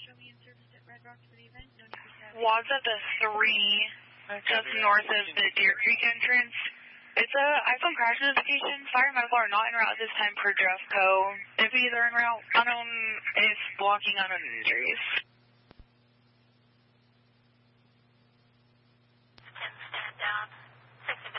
Waza the 3, just north of the Deer Creek entrance. It's a iPhone crash notification. Fire and medical are not en route this time per Jeffco. If either en route, unknown is blocking unknown injuries.